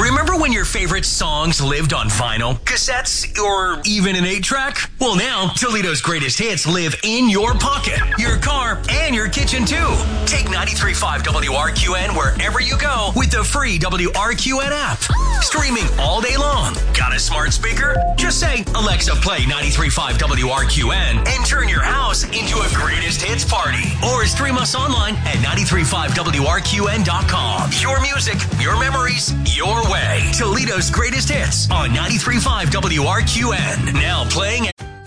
Remember when your favorite songs lived on vinyl, cassettes, or even an 8-track? Well, now, Toledo's greatest hits live in your pocket, your car, and your kitchen, too. Take 93.5 WRQN wherever you go with the free WRQN app. Streaming all day long. Got a smart speaker? Just say, Alexa, play 93.5 WRQN and turn your house into a greatest hits party. Or stream us online at 935WRQN.com. Your music, your memories, your way. Toledo's greatest hits on 93.5 WRQN. Now playing.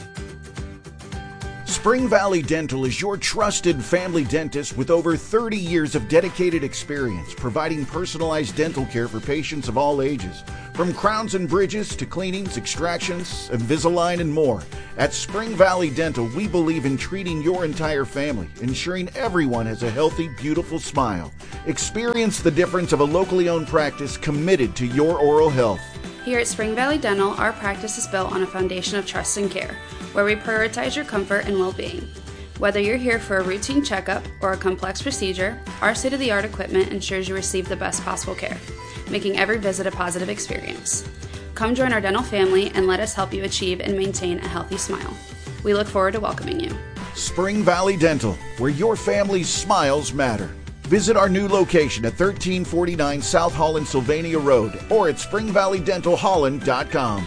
Spring Valley Dental is your trusted family dentist with over 30 years of dedicated experience providing personalized dental care for patients of all ages. From crowns and bridges to cleanings, extractions, Invisalign, and more. At Spring Valley Dental, we believe in treating your entire family, ensuring everyone has a healthy, beautiful smile. Experience the difference of a locally owned practice committed to your oral health. Here at Spring Valley Dental, our practice is built on a foundation of trust and care, where we prioritize your comfort and well-being. Whether you're here for a routine checkup or a complex procedure, our state-of-the-art equipment ensures you receive the best possible care, making every visit a positive experience. Come join our dental family and let us help you achieve and maintain a healthy smile. We look forward to welcoming you. Spring Valley Dental, where your family's smiles matter. Visit our new location at 1349 South Holland Sylvania Road or at springvalleydentalholland.com.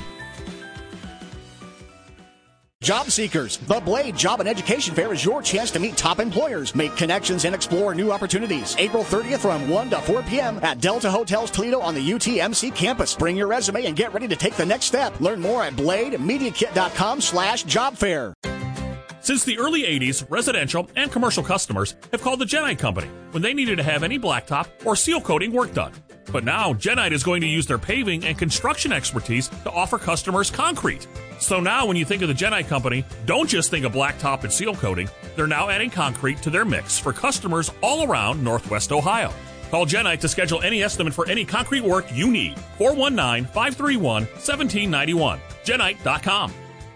Job seekers, the Blade Job and Education Fair is your chance to meet top employers, make connections, and explore new opportunities. April 30th from 1 to 4 p.m. at Delta Hotels Toledo on the UTMC campus. Bring your resume and get ready to take the next step. Learn more at blademediakit.com/jobfair. Since the early 80s, residential and commercial customers have called the Genite Company when they needed to have any blacktop or seal coating work done. But now, Genite is going to use their paving and construction expertise to offer customers concrete. So now when you think of the Genite Company, don't just think of blacktop and seal coating. They're now adding concrete to their mix for customers all around Northwest Ohio. Call Genite to schedule any estimate for any concrete work you need. 419-531-1791. Genite.com.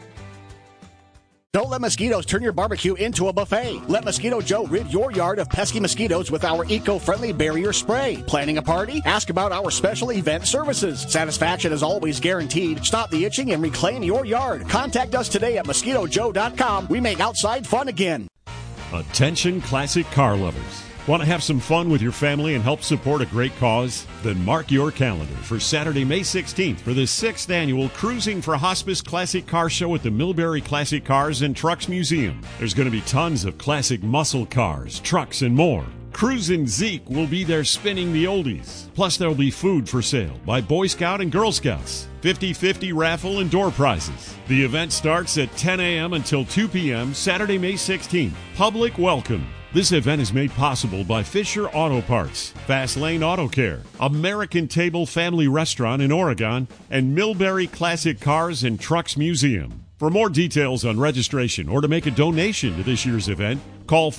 Don't let mosquitoes turn your barbecue into a buffet. Let Mosquito Joe rid your yard of pesky mosquitoes with our eco-friendly barrier spray. Planning a party? Ask about our special event services. Satisfaction is always guaranteed. Stop the itching and reclaim your yard. Contact us today at mosquitojoe.com. We make outside fun again. Attention classic car lovers. Want to have some fun with your family and help support a great cause? Then mark your calendar for Saturday, May 16th for the 6th annual Cruising for Hospice Classic Car Show at the Millbury Classic Cars and Trucks Museum. There's going to be tons of classic muscle cars, trucks, and more. Cruisin' Zeke will be there spinning the oldies. Plus, there'll be food for sale by Boy Scout and Girl Scouts. 50-50 raffle and door prizes. The event starts at 10 a.m. until 2 p.m. Saturday, May 16th. Public welcome. This event is made possible by Fisher Auto Parts, Fast Lane Auto Care, American Table Family Restaurant in Oregon, and Millbury Classic Cars and Trucks Museum. For more details on registration or to make a donation to this year's event, call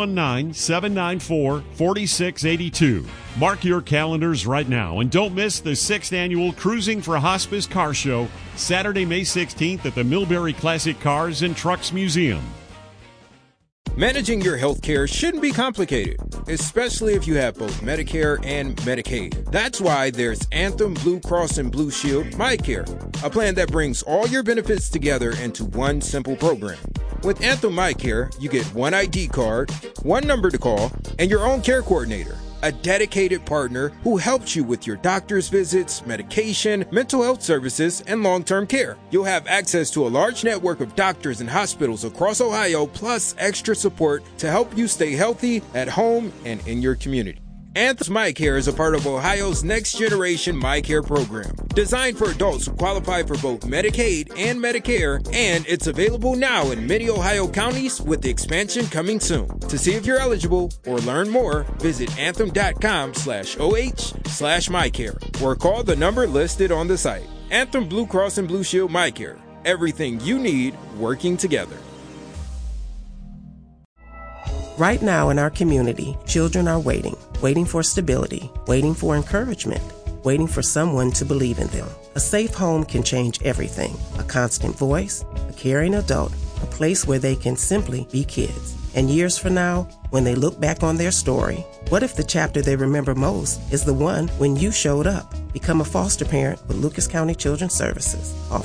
419-794-4682. Mark your calendars right now and don't miss the 6th annual Cruising for Hospice Car Show, Saturday, May 16th at the Millbury Classic Cars and Trucks Museum. Managing your health care shouldn't be complicated, especially if you have both Medicare and Medicaid. That's why there's Anthem Blue Cross and Blue Shield MyCare, a plan that brings all your benefits together into one simple program. With Anthem MyCare, you get one ID card, one number to call, and your own care coordinator, a dedicated partner who helps you with your doctor's visits, medication, mental health services, and long-term care. You'll have access to a large network of doctors and hospitals across Ohio, plus extra support to help you stay healthy at home and in your community. Anthem's MyCare is a part of Ohio's Next Generation MyCare program, designed for adults who qualify for both Medicaid and Medicare, and it's available now in many Ohio counties with the expansion coming soon. To see if you're eligible or learn more, visit anthem.com/OH/MyCare or call the number listed on the site. Anthem Blue Cross and Blue Shield MyCare. Everything you need working together. Right now in our community, children are waiting for stability, waiting for encouragement, waiting for someone to believe in them. A safe home can change everything. A constant voice, a caring adult, a place where they can simply be kids. And years from now, when they look back on their story, what if the chapter they remember most is the one when you showed up? Become a foster parent with Lucas County Children's Services. Call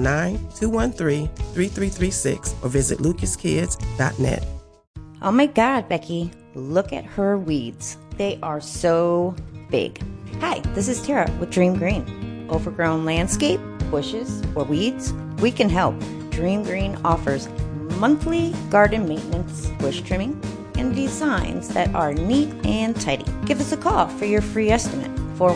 419-213-3336 or visit lucaskids.net. Oh my God, Becky, look at her weeds. They are so big. Hi, this is Tara with Dream Green. Overgrown landscape, bushes, or weeds? We can help. Dream Green offers monthly garden maintenance, bush trimming, and designs that are neat and tidy. Give us a call for your free estimate,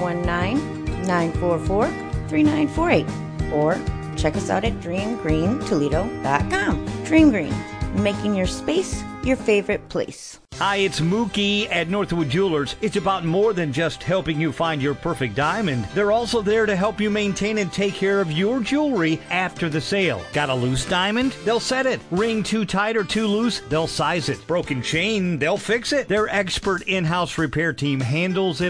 419-944-3948, or check us out at dreamgreentoledo.com. Dream Green, making your space your favorite place. Hi, it's Mookie at Northwood Jewelers. It's about more than just helping you find your perfect diamond. They're also there to help you maintain and take care of your jewelry after the sale. Got a loose diamond? They'll set it. Ring too tight or too loose? They'll size it. Broken chain? They'll fix it. Their expert in-house repair team handles it